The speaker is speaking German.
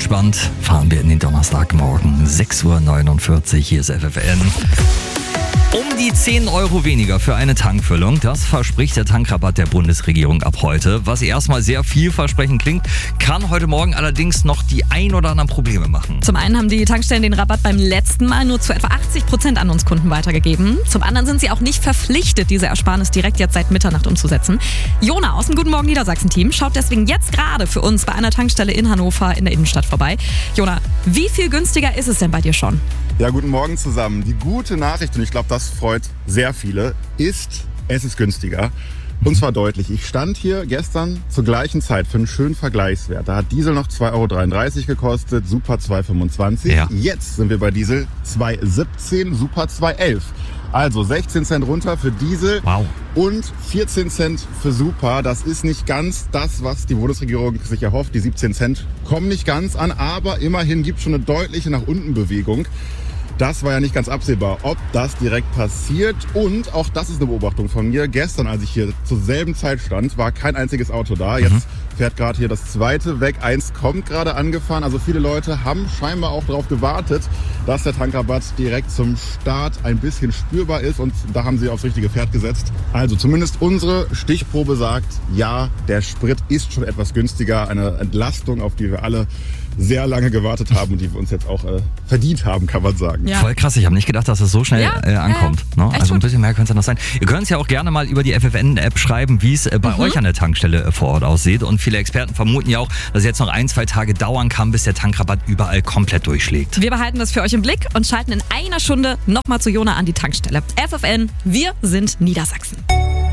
entspannt fahren wir in den Donnerstagmorgen. 6:49 Uhr, hier ist FFN. Um die 10 Euro weniger für eine Tankfüllung, das verspricht der Tankrabatt der Bundesregierung ab heute. Was erstmal sehr vielversprechend klingt, kann heute Morgen allerdings noch die ein oder anderen Probleme machen. Zum einen haben die Tankstellen den Rabatt beim letzten Mal nur zu etwa 80% an uns Kunden weitergegeben. Zum anderen sind sie auch nicht verpflichtet, diese Ersparnis direkt jetzt seit Mitternacht umzusetzen. Jona aus dem Guten Morgen Niedersachsen-Team schaut deswegen jetzt gerade für uns bei einer Tankstelle in Hannover in der Innenstadt vorbei. Jona, wie viel günstiger ist es denn bei dir schon? Ja, guten Morgen zusammen. Die gute Nachricht, und ich glaube, das freut sehr viele, ist, es ist günstiger. Und zwar deutlich. Ich stand hier gestern zur gleichen Zeit für einen schönen Vergleichswert. Da hat Diesel noch 2,33 € gekostet, Super 2,25 €. Ja. Jetzt sind wir bei Diesel 2,17 €, Super 2,11 €. Also 16 Cent runter für Diesel. Wow. Und 14 Cent für Super. Das ist nicht ganz das, was die Bundesregierung sich erhofft. Die 17 Cent kommen nicht ganz an, aber immerhin gibt es schon eine deutliche nach unten Bewegung. Das war ja nicht ganz absehbar, ob das direkt passiert. Und auch das ist eine Beobachtung von mir. Gestern, als ich hier zur selben Zeit stand, war kein einziges Auto da. Jetzt fährt gerade hier das zweite weg. Eins kommt gerade angefahren. Also viele Leute haben scheinbar auch darauf gewartet, dass der Tankrabatt direkt zum Start ein bisschen spürbar ist. Und da haben sie aufs richtige Pferd gesetzt. Also zumindest unsere Stichprobe sagt, ja, der Sprit ist schon etwas günstiger. Eine Entlastung, auf die wir alle sehr lange gewartet haben und die wir uns jetzt auch verdient haben, kann man sagen. Ja. Voll krass, ich habe nicht gedacht, dass es so schnell ankommt. Ne? Also ein bisschen mehr könnte es ja noch sein. Ihr könnt es ja auch gerne mal über die FFN-App schreiben, wie es bei euch an der Tankstelle vor Ort aussieht. Und viele Experten vermuten ja auch, dass es jetzt noch 1-2 Tage dauern kann, bis der Tankrabatt überall komplett durchschlägt. Wir behalten das für euch im Blick und schalten in einer Stunde nochmal zu Jona an die Tankstelle. FFN, wir sind Niedersachsen.